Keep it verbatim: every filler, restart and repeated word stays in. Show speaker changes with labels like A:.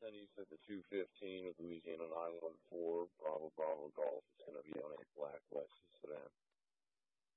A: And you said the two fifteen with Louisiana nine one four, Bravo Bravo Golf. It's going to be on a black Lexus sedan.